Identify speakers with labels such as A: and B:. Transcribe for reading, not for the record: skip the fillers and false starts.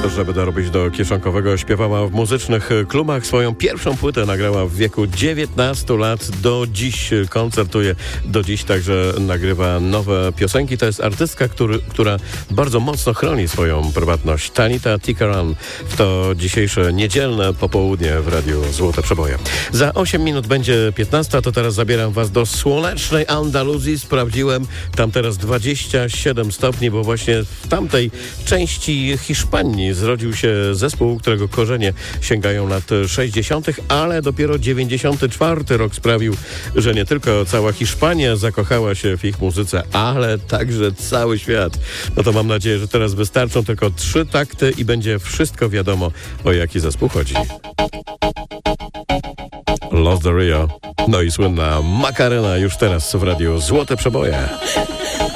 A: żeby dorobić do kieszonkowego. Śpiewała w muzycznych klubach. Swoją pierwszą płytę nagrała w wieku 19 lat. Do dziś koncertuje, do dziś także nagrywa nowe piosenki. To jest artystka, która bardzo mocno chroni swoją prywatność. Tanita Tikaram w to dzisiejsze niedzielne popołudnie w Radiu Złote Przeboje. Za 8 minut będzie 15, to teraz zabieram was do słonecznej Andaluzji. Sprawdziłem, tam teraz 27 stopni, bo właśnie w tamtej części Hiszpanii zrodził się zespół, którego korzenie sięgają lat 60., ale dopiero 94 rok sprawił, że nie tylko cała Hiszpania zakochała się w ich muzyce, ale także cały świat. No to mam nadzieję, że teraz wystarczą tylko 3 takty i będzie wszystko wiadomo, o jaki zespół chodzi. Los de Rio. No i słynna Macarena już teraz w Radiu Złote Przeboje.